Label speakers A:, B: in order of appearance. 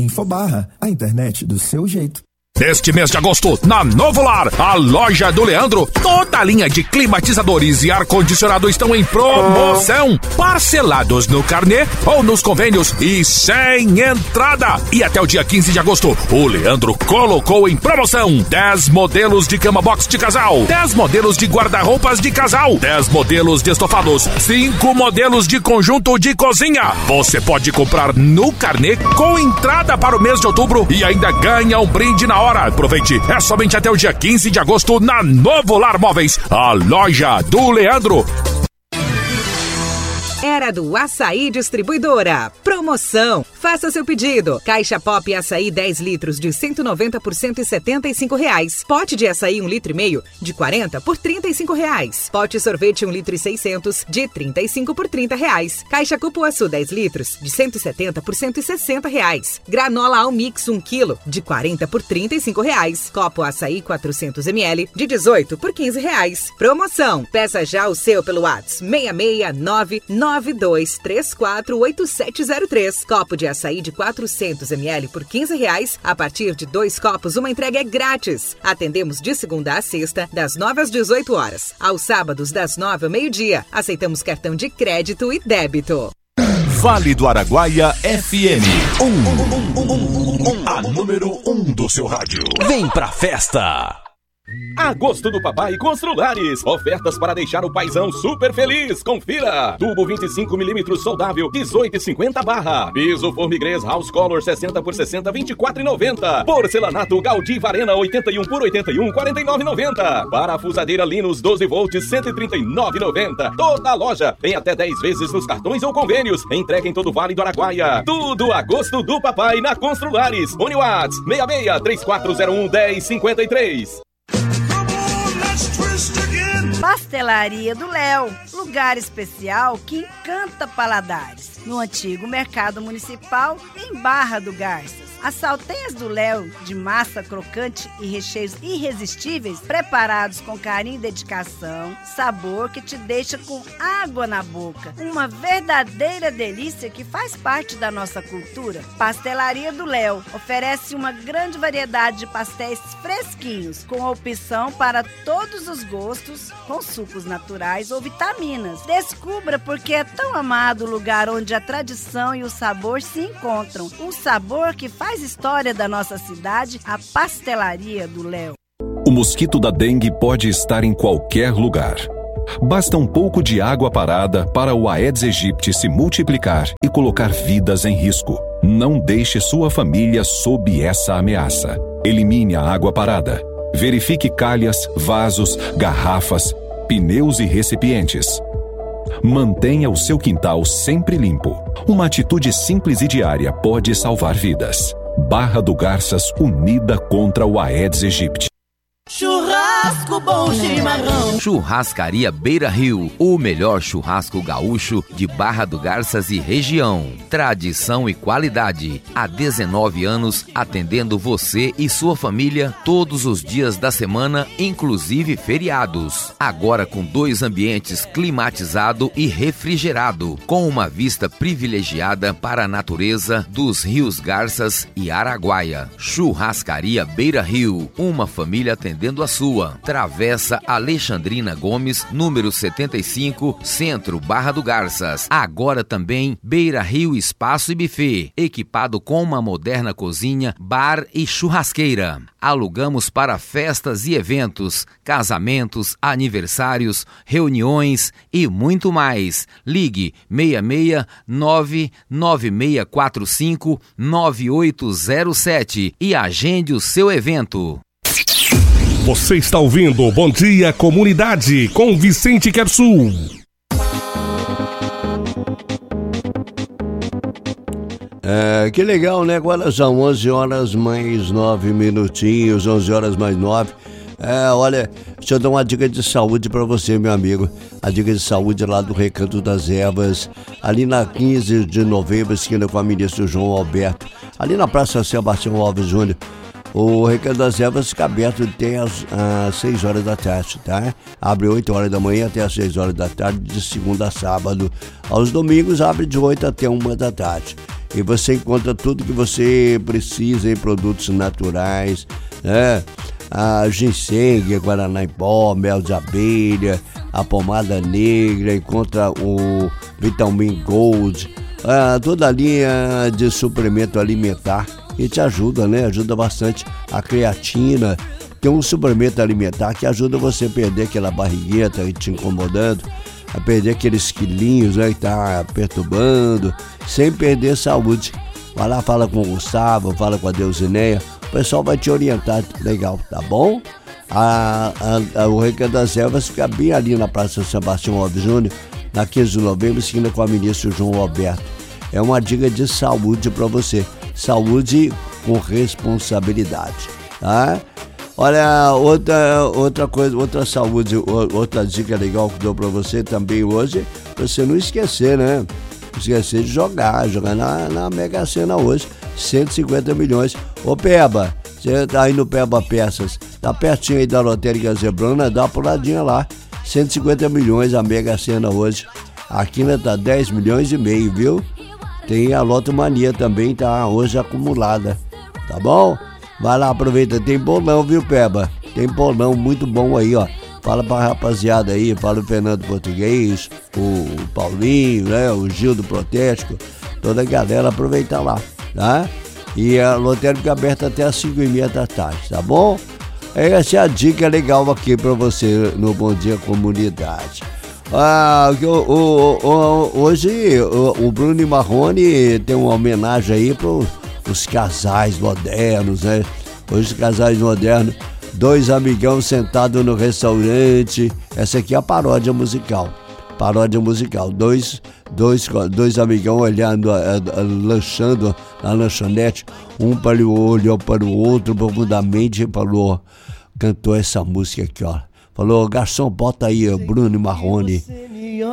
A: Infobarra, a internet do seu jeito.
B: Neste mês de agosto, na Novo Lar, a loja do Leandro, toda a linha de climatizadores e ar-condicionado estão em promoção, parcelados no carnê ou nos convênios e sem entrada. E até o dia 15 de agosto, o Leandro colocou em promoção 10 modelos de cama box de casal, 10 modelos de guarda-roupas de casal, 10 modelos de estofados, 5 modelos de conjunto de cozinha. Você pode comprar no carnê com entrada para o mês de outubro e ainda ganha um brinde na hora. Aproveite, é somente até o dia 15 de agosto na Novo Lar Móveis, a loja do Leandro.
C: Era do Açaí Distribuidora. Promoção. Faça seu pedido. Caixa Pop Açaí 10 litros de 190 por R$175. Pote de açaí 1,5 litro de 40 por R$35. Pote sorvete 1,6 litro de 35 por R$30. Caixa Cupuaçu 10 litros de 170 por R$160. Granola Almix 1 kg de 40 por R$35. Copo Açaí 400 ml de 18 por R$15. Promoção. Peça já o seu pelo WhatsApp 66992348703. Copo de açaí de 400 ml por R$15. A partir de 2 copos, uma entrega é grátis. Atendemos de segunda a sexta, das 9 às 18 horas. Aos sábados, das 9 ao meio-dia. Aceitamos cartão de crédito e débito.
D: Vale do Araguaia FM. A número 1 do seu rádio. Vem pra festa!
E: Agosto do Papai Construlares. Ofertas para deixar o paizão super feliz. Confira. Tubo 25mm soldável, 18,50 barra. Piso Formigrês House Color 60 por 60, 24,90. Porcelanato Gaudí Varena 81 por 81, 49,90. Parafusadeira Linus 12 volts, 139,90. Toda a loja tem até 10 vezes nos cartões ou convênios. Entrega em todo o Vale do Araguaia. Tudo Agosto do Papai na Construlares. Uniwatts 66 3401 1053.
F: Pastelaria do Léo, lugar especial que encanta paladares. No antigo Mercado Municipal, em Barra do Garças. As saltenhas do Léo, de massa crocante e recheios irresistíveis, preparados com carinho e dedicação, sabor que te deixa com água na boca. Uma verdadeira delícia que faz parte da nossa cultura. Pastelaria do Léo oferece uma grande variedade de pastéis fresquinhos, com opção para todos os gostos, com sucos naturais ou vitaminas. Descubra porque é tão amado o lugar onde a tradição e o sabor se encontram. Um sabor que faz história da nossa cidade, a Pastelaria do Léo.
D: O mosquito da dengue pode estar em qualquer lugar. Basta um pouco de água parada para o Aedes aegypti se multiplicar e colocar vidas em risco. Não deixe sua família sob essa ameaça. Elimine a água parada. Verifique calhas, vasos, garrafas, pneus e recipientes. Mantenha o seu quintal sempre limpo. Uma atitude simples e diária pode salvar vidas. Barra do Garças, unida contra o Aedes aegypti.
G: Churrasco bom chimarrão.
H: Churrascaria Beira Rio, o melhor churrasco gaúcho de Barra do Garças e região. Tradição e qualidade. Há 19 anos atendendo você e sua família todos os dias da semana, inclusive feriados. Agora com 2 ambientes climatizado e refrigerado, com uma vista privilegiada para a natureza dos rios Garças e Araguaia. Churrascaria Beira Rio, uma família atendendo a sua. Travessa Alexandrina Gomes, número 75, Centro, Barra do Garças. Agora também Beira Rio Espaço e Buffet, equipado com uma moderna cozinha, bar e churrasqueira. Alugamos para festas e eventos, casamentos, aniversários, reuniões e muito mais. Ligue 66996459807 e agende o seu evento.
I: Você está ouvindo Bom Dia Comunidade com Vicente Kersul.
J: Que legal, né? Agora são 11 horas mais 9 minutinhos, 11 horas mais 9. Olha, deixa eu dar uma dica de saúde para você, meu amigo. A dica de saúde lá do Recanto das Ervas, ali na 15 de novembro, esquina com a ministra João Alberto, ali na Praça Sebastião Alves Júnior. O Recanto das Ervas fica aberto até às 6 horas da tarde, tá? Abre 8 horas da manhã até às 6 horas da tarde, de segunda a sábado. Aos domingos abre de 8 até 1 da tarde. E você encontra tudo que você precisa em produtos naturais, né? A ginseng, guaraná em pó, mel de abelha, a pomada negra, encontra o Vitamin Gold, toda a linha de suplemento alimentar que te ajuda, né? Ajuda bastante. A creatina, tem um suplemento alimentar que ajuda você a perder aquela barriguinha que tá te incomodando, a perder aqueles quilinhos, né, que tá perturbando, sem perder saúde. Vai lá, fala com o Gustavo, fala com a Deusineia, o pessoal vai te orientar legal, tá bom? O Recanto das Ervas fica bem ali na Praça Sebastião Alves Júnior, na 15 de novembro, esquina com a ministra João Roberto. É uma dica de saúde para você, saúde com responsabilidade, tá? Olha, outra coisa, outra saúde, outra dica legal que dou para você também hoje, pra você não esquecer, né? Esquecer de jogar na Mega Sena hoje, 150 milhões. Ô Peba, você tá aí no Peba Peças, tá pertinho aí da Lotérica Zebrana, dá uma puladinha lá, 150 milhões a Mega Sena hoje. A quina tá 10 milhões e meio, viu? Tem a Lotomania também, tá hoje acumulada, tá bom? Vai lá, aproveita, tem bolão, viu, Peba? Tem bolão muito bom aí, ó. Fala pra rapaziada aí, fala o Fernando Português, o Paulinho, né? O Gil do Protético, toda a galera aproveitar lá, tá? E a loteria fica aberta até as 5h30 da tarde, tá bom? Essa é a dica legal aqui pra você no Bom Dia Comunidade. Hoje o Bruno e Marrone tem uma homenagem aí pros casais modernos, né? Hoje os casais modernos, dois amigão sentados no restaurante. Essa aqui é a paródia musical. Dois amigão olhando, lanchando na lanchonete. Um olhou para o outro profundamente e falou, cantou essa música aqui, ó. Falou, garçom, bota aí Bruno e Marrone.